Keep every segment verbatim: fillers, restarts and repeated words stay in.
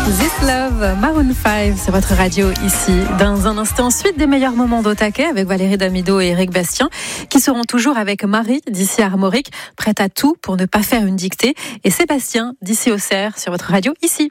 This Love, Maroon cinq, c'est votre radio ici. Dans un instant, suite des meilleurs moments d'Otaquet avec Valérie Damido et Eric Bastien, qui seront toujours avec Marie d'ici Armorique, prête à tout pour ne pas faire une dictée, et Sébastien d'ici Auxerre sur votre radio ici.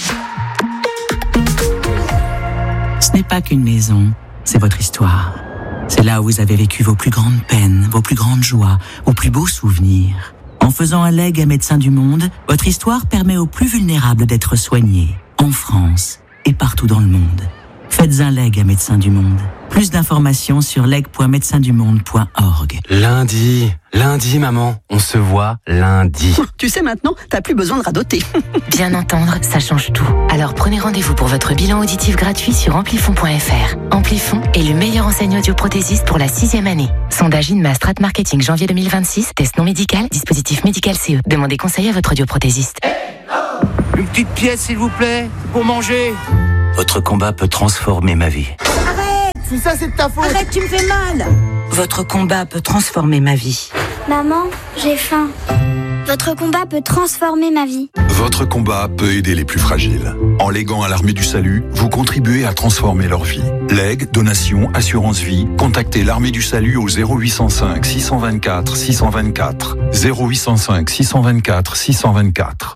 Ce n'est pas qu'une maison, c'est votre histoire. C'est là où vous avez vécu vos plus grandes peines, vos plus grandes joies, vos plus beaux souvenirs. En faisant un legs à Médecins du Monde, votre histoire permet aux plus vulnérables d'être soignés, en France et partout dans le monde. Faites un leg à Médecins du Monde. Plus d'informations sur leg point médecins du monde point org. Lundi, lundi maman, on se voit lundi. Tu sais maintenant, t'as plus besoin de radoter. Bien entendre, ça change tout. Alors prenez rendez-vous pour votre bilan auditif gratuit sur amplifon point f r. Amplifon est le meilleur enseigne audioprothésiste pour la sixième année. Sondage INMA Strat Marketing janvier deux mille vingt-six, test non médical, dispositif médical C E. Demandez conseil à votre audioprothésiste. Une petite pièce s'il vous plaît, pour manger. Votre combat peut transformer ma vie. Si ça c'est de ta faute. Arrête, tu me fais mal. Votre combat peut transformer ma vie. Maman, j'ai faim. Votre combat peut transformer ma vie. Votre combat peut aider les plus fragiles. En léguant à l'Armée du Salut, vous contribuez à transformer leur vie. Legs, donation, assurance vie, contactez l'Armée du Salut au zéro huit cent cinq six cent vingt-quatre six cent vingt-quatre. zéro huit cent cinq six cent vingt-quatre six cent vingt-quatre.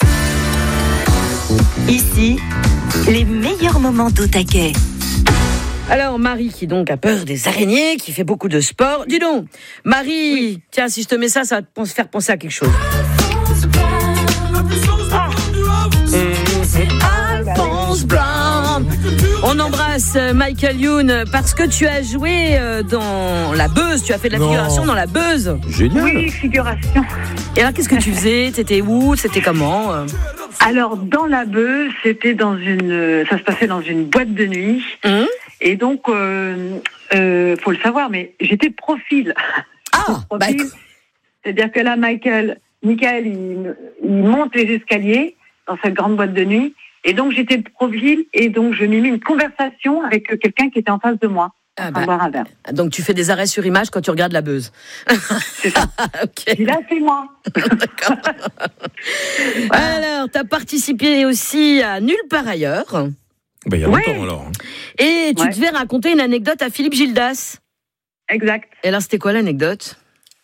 Ici, les meilleurs moments d'Otaquet. Alors, Marie, qui donc a peur des araignées, qui fait beaucoup de sport. Dis donc, Marie, oui. Tiens, si je te mets ça, ça va te faire penser à quelque chose. Ah. Alphonse Brown. On embrasse Michael Youn parce que tu as joué dans La Beuse. Tu as fait de la non. figuration dans La Beuse. Génial. Oui, figuration. Et alors, qu'est-ce que tu faisais ? T'étais où ? C'était comment ? Alors, dans La Beuse, c'était dans une, ça se passait dans une boîte de nuit. Mmh. Et donc, euh, euh, faut le savoir, mais j'étais de profil. Ah, profil. Bah, c'est-à-dire que là, Michael, Michael, il, il monte les escaliers dans cette grande boîte de nuit. Et donc, j'étais de profil et donc je m'y mis une conversation avec quelqu'un qui était en face de moi. Ah bah, boire un verre. Donc, tu fais des arrêts sur image quand tu regardes La Beuse. C'est ça. Okay. Et là, c'est moi. D'accord. Alors, tu as participé aussi à Nulle part ailleurs. Ben, il y a ouais. longtemps, alors. Et tu ouais. devais raconter une anecdote à Philippe Gildas. Exact. Et alors, c'était quoi l'anecdote ?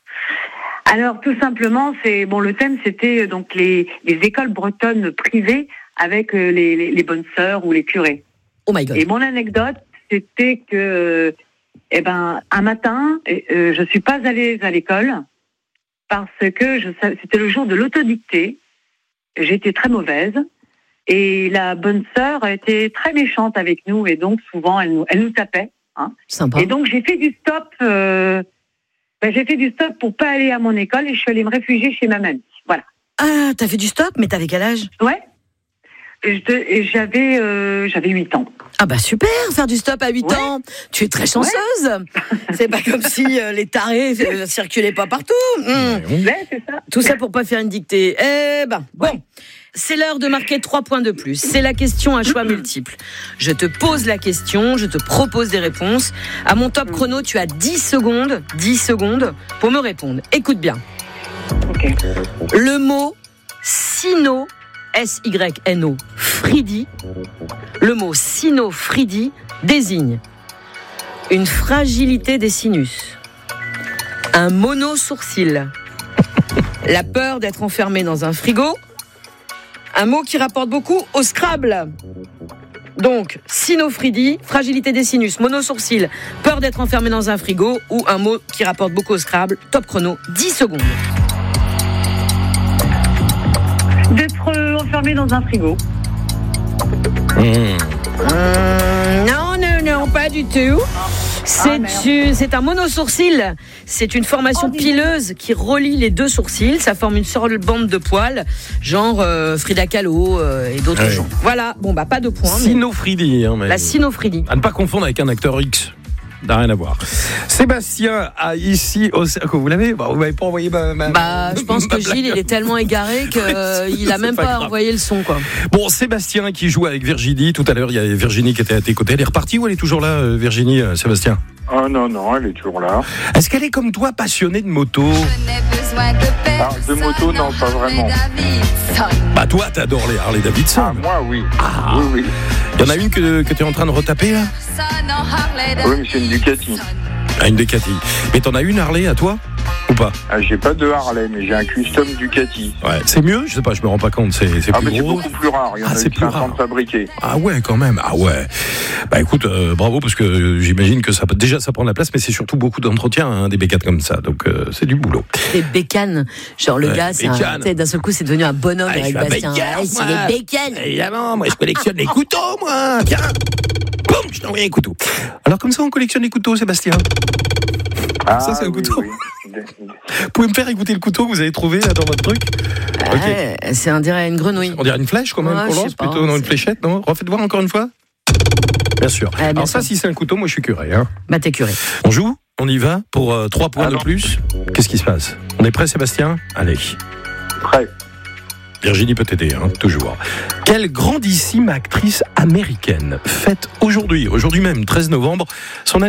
Alors, tout simplement, c'est bon. Le thème, c'était donc les, les écoles bretonnes privées avec les, les, les bonnes sœurs ou les curés. Oh my God. Et mon anecdote, c'était que, eh ben, un matin, euh, je suis pas allée à l'école parce que je, c'était le jour de l'autodictée. J'étais très mauvaise. Et la bonne sœur était très méchante avec nous et donc souvent elle nous, elle nous tapait. Hein. Sympa. Et donc j'ai fait du stop. Euh, ben, j'ai fait du stop pour pas aller à mon école et je suis allée me réfugier chez ma mamie. Voilà. Ah, t'as fait du stop, mais t'avais quel âge ? Ouais. Et, je, et j'avais euh, j'avais huit ans. Ah bah super, faire du stop à huit ouais. ans. Tu es très chanceuse. Ouais. C'est pas comme si euh, les tarés euh, circulaient pas partout. Mmh. Ouais, c'est ça. Tout ça pour pas faire une dictée. Eh ben, bon. Ouais. C'est l'heure de marquer trois points de plus. C'est la question à choix multiples. Je te pose la question, je te propose des réponses. À mon top chrono, tu as dix secondes, dix secondes pour me répondre. Écoute bien. Okay. Le mot sino, S Y N O, fridi, le mot sino-fridi désigne une fragilité des sinus, un monosourcil, la peur d'être enfermé dans un frigo, un mot qui rapporte beaucoup au Scrabble. Donc, sinophrydie, fragilité des sinus, monosourcil, peur d'être enfermé dans un frigo ou un mot qui rapporte beaucoup au Scrabble. Top chrono, dix secondes. D'être enfermé dans un frigo. Mmh. Mmh, non, non, non, pas du tout. C'est, ah, une, c'est un monosourcil. C'est une formation oh, pileuse qui relie les deux sourcils. Ça forme une seule bande de poils, genre euh, Frida Kahlo euh, et d'autres ouais. gens. Voilà, bon bah pas de points. Sinophrydie. Hein, mais... La sinophrydie. À ne pas confondre avec un acteur X. N'a rien à voir. Sébastien a ici au vous l'avez bah, vous m'avez pas envoyé ma, ma bah je pense que Gilles il est tellement égaré que euh, il a même pas, pas envoyé le son quoi. Bon, Sébastien qui joue avec Virginie tout à l'heure, il y a Virginie qui était à tes côtés. Elle est repartie ou elle est toujours là, Virginie, Sébastien? Ah non non, elle est toujours là. Est-ce qu'elle est comme toi passionnée de moto? Alors, de moto, non, pas vraiment. Bah toi, t'adores les Harley Davidson. Ah, moi, oui. Ah. Oui, oui. Il y en a une que, que tu es en train de retaper là? Oui, mais c'est une Ducati. Ah, une Ducati. Mais t'en as une Harley à toi ou pas? Ah, j'ai pas de Harley, mais j'ai un custom Ducati. Ouais, c'est mieux? Je sais pas, je me rends pas compte. C'est, c'est ah, plus mais gros. c'est beaucoup plus rare. Il y en ah, a c'est plus rare. fabriqués. Ah ouais, quand même. Ah ouais. Bah écoute, euh, bravo parce que j'imagine que ça déjà ça prend de la place, mais c'est surtout beaucoup d'entretien, hein, des bécanes comme ça. Donc euh, c'est du boulot. Des bécanes. Genre le Ouais, gars, c'est un, d'un seul coup, c'est devenu un bonhomme. Ah, avec Bastien. Ah, c'est des bécanes. Évidemment, moi je collectionne les couteaux, moi. Tiens. Boum, je t'ai envoyé un couteau. Alors comme ça, on collectionne les couteaux, Sébastien. Ah, ça c'est un oui, couteau. Oui. Vous pouvez me faire écouter le couteau que vous avez trouvé là dans votre truc? Ouais, okay. C'est on dirait une grenouille. On dirait une flèche quand même, ouais, pour l'os, plutôt, non, une fléchette, non? Refaites voir encore une fois. Bien sûr. Ouais, bien Alors sûr. ça, si c'est un couteau, moi je suis curé. Hein. Bah t'es curé. On joue? On y va pour euh, trois points ah, de non. plus. Qu'est-ce qui se passe? On est prêt, Sébastien? Allez. Prêt. Virginie peut t'aider, hein, toujours. Quelle grandissime actrice américaine fête aujourd'hui, aujourd'hui même, treize novembre, son